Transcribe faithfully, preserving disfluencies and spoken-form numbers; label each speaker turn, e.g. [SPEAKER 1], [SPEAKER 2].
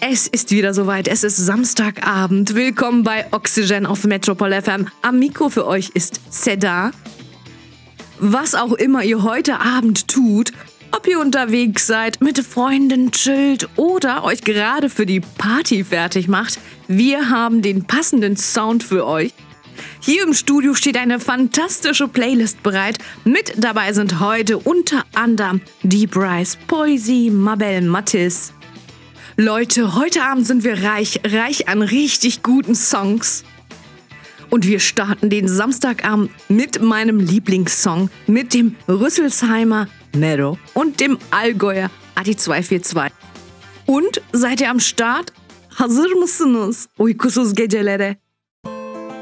[SPEAKER 1] Es ist wieder soweit, es ist Samstagabend. Willkommen bei Oxygen auf Metropol F M. Am Mikro für euch ist Seda. Was auch immer ihr heute Abend tut, ob ihr unterwegs seid, mit Freunden chillt oder euch gerade für die Party fertig macht, wir haben den passenden Sound für euch. Hier im Studio steht eine fantastische Playlist bereit. Mit dabei sind heute unter anderem Deep Rise, Poesie, Mabel Mattis. Leute, heute Abend sind wir reich, reich an richtig guten Songs. Und wir starten den Samstagabend mit meinem Lieblingssong, mit dem Rüsselsheimer Mero und dem Allgäuer Adi zwei vier zwei. Und seid ihr am Start? Hazır mısınız? Uykusuz gecelere.